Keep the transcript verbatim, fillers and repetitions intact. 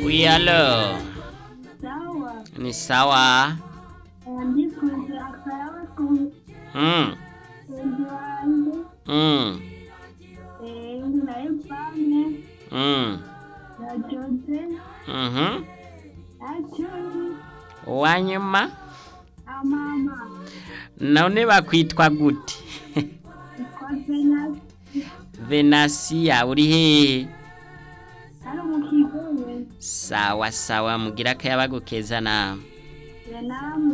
Oui, allo. Sawa. Ni sawa. Ndikuze akayabagu. Mm. Ndiwanze. Mm. Eh, naipane. Mm. Najote. Mhm. Achuri. Wanyuma Amama. none bakwitwa gute? Ikoze nasi. Venasia uri hehe? Hano mu Kigobe. Sawa sawa mugira akayabagu keza na Yanama.